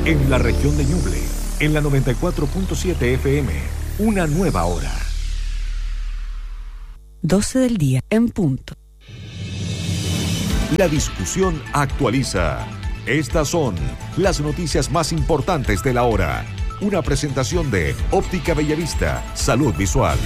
En la región de Ñuble, en la 94.7 FM, una nueva hora. 12 del día, en punto. La discusión actualiza. Estas son las noticias más importantes de la hora. Una presentación de Óptica Bellavista, Salud Visual.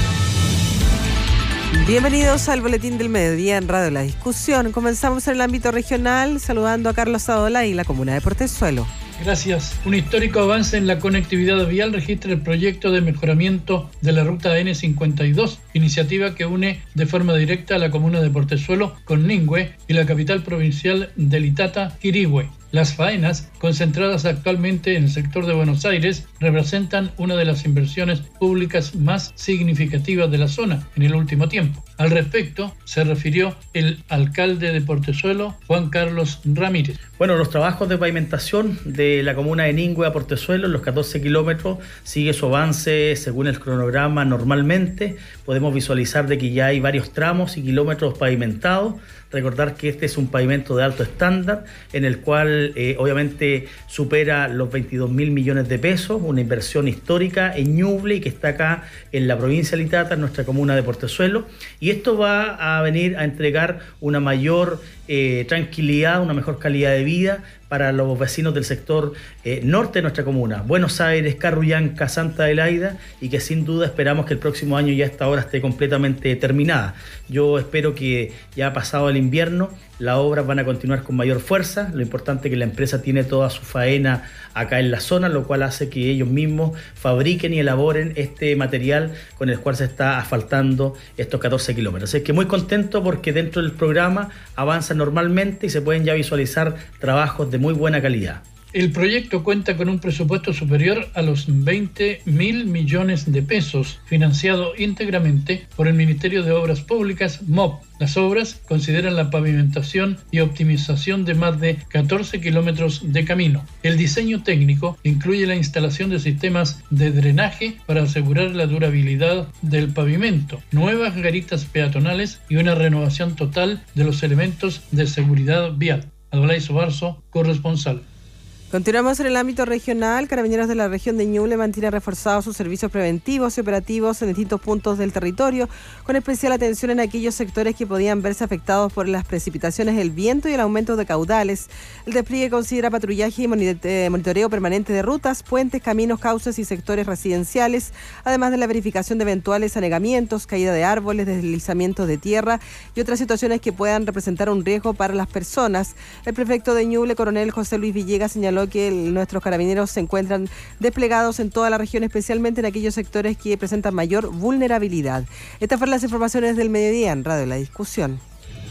Bienvenidos al Boletín del Mediodía en Radio La Discusión. Comenzamos en el ámbito regional saludando a Carlos Sadola y la comuna de Portezuelo. Gracias. Un histórico avance en la conectividad vial registra el proyecto de mejoramiento de la ruta N52, iniciativa que une de forma directa a la comuna de Portezuelo con Ningüe y la capital provincial del Itata, Quirihue. Las faenas, concentradas actualmente en el sector de Buenos Aires, representan una de las inversiones públicas más significativas de la zona en el último tiempo. Al respecto, se refirió el alcalde de Portezuelo, Juan Carlos Ramírez. Bueno, los trabajos de pavimentación de la comuna de Ningüe a Portezuelo, los 14 kilómetros, sigue su avance según el cronograma normalmente. Podemos visualizar de que ya hay varios tramos y kilómetros pavimentados. Recordar que este es un pavimento de alto estándar, en el cual obviamente supera los 22.000 millones de pesos, una inversión histórica en Ñuble y que está acá en la provincia de Itata, en nuestra comuna de Portezuelo. Y esto va a venir a entregar una mayor tranquilidad, una mejor calidad de vida para los vecinos del sector norte de nuestra comuna, Buenos Aires, Carruyanca, Santa Adelaida, y que sin duda esperamos que el próximo año ya esta obra esté completamente terminada. Yo espero que ya pasado el invierno las obras van a continuar con mayor fuerza. Lo importante es que la empresa tiene toda su faena acá en la zona, lo cual hace que ellos mismos fabriquen y elaboren este material con el cual se está asfaltando estos 14 kilómetros. Así que muy contento porque dentro del programa avanza normalmente y se pueden ya visualizar trabajos de muy buena calidad. El proyecto cuenta con un presupuesto superior a los 20.000 millones de pesos, financiado íntegramente por el Ministerio de Obras Públicas, MOP. Las obras consideran la pavimentación y optimización de más de 14 kilómetros de camino. El diseño técnico incluye la instalación de sistemas de drenaje para asegurar la durabilidad del pavimento, nuevas garitas peatonales y una renovación total de los elementos de seguridad vial. Adolay Sobarzo, corresponsal. Continuamos en el ámbito regional. Carabineros de la región de Ñuble mantiene reforzados sus servicios preventivos y operativos en distintos puntos del territorio, con especial atención en aquellos sectores que podían verse afectados por las precipitaciones, el viento y el aumento de caudales. El despliegue considera patrullaje y monitoreo permanente de rutas, puentes, caminos, cauces y sectores residenciales, además de la verificación de eventuales anegamientos, caída de árboles, deslizamientos de tierra y otras situaciones que puedan representar un riesgo para las personas. El prefecto de Ñuble, coronel José Luis Villegas, señaló que nuestros carabineros se encuentran desplegados en toda la región, especialmente en aquellos sectores que presentan mayor vulnerabilidad. Estas fueron las informaciones del mediodía en Radio La Discusión.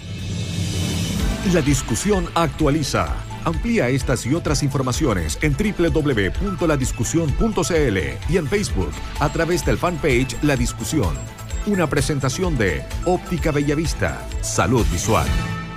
La discusión actualiza. Amplía estas y otras informaciones en www.ladiscusión.cl y en Facebook a través del fanpage La Discusión. Una presentación de Óptica Bellavista, Salud Visual.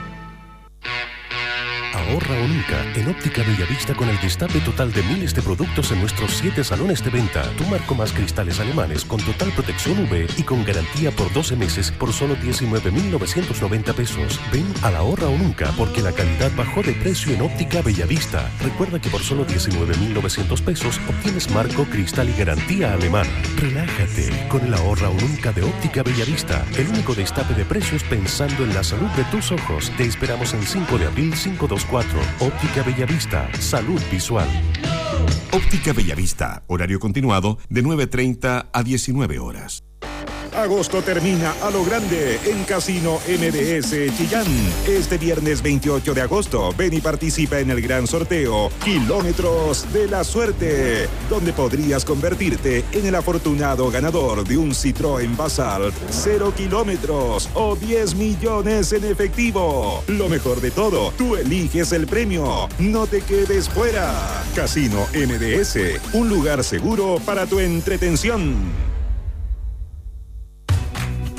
Ahorra o nunca en Óptica Bellavista con el destape total de miles de productos en nuestros 7 salones de venta. Tu marco más cristales alemanes con total protección UV y con garantía por 12 meses por solo 19.990 pesos. Ven a la Ahorra o nunca porque la calidad bajó de precio en Óptica Bellavista. Recuerda que por solo 19.900 pesos obtienes marco, cristal y garantía alemana. Relájate con el Ahorra o nunca de Óptica Bellavista. El único destape de precios pensando en la salud de tus ojos. Te esperamos en 5 de abril 524. Óptica Bellavista, Salud Visual. Óptica Bellavista, horario continuado de 9:30 a 19 horas. Agosto termina a lo grande en Casino MDS Chillán. Este viernes 28 de agosto, ven y participa en el gran sorteo Kilómetros de la Suerte, donde podrías convertirte en el afortunado ganador de un Citroën Basalt 0 kilómetros o 10 millones en efectivo. Lo mejor de todo, tú eliges el premio. No te quedes fuera. Casino MDS, un lugar seguro para tu entretención.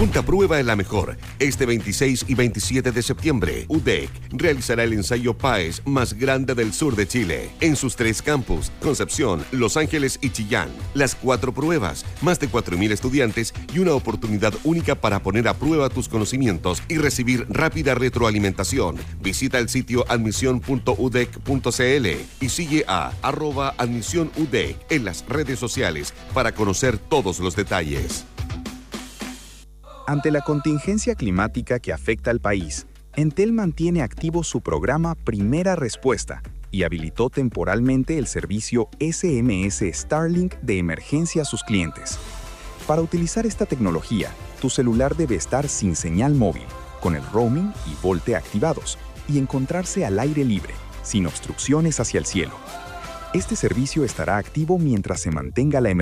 Punta Prueba en la mejor. Este 26 y 27 de septiembre, UDEC realizará el ensayo PAES más grande del sur de Chile, en sus 3 campus, Concepción, Los Ángeles y Chillán. Las 4 pruebas, más de 4.000 estudiantes y una oportunidad única para poner a prueba tus conocimientos y recibir rápida retroalimentación. Visita el sitio admisión.udec.cl y sigue a @admisionudec en las redes sociales para conocer todos los detalles. Ante la contingencia climática que afecta al país, Entel mantiene activo su programa Primera Respuesta y habilitó temporalmente el servicio SMS Starlink de emergencia a sus clientes. Para utilizar esta tecnología, tu celular debe estar sin señal móvil, con el roaming y VoLTE activados, y encontrarse al aire libre, sin obstrucciones hacia el cielo. Este servicio estará activo mientras se mantenga la emergencia.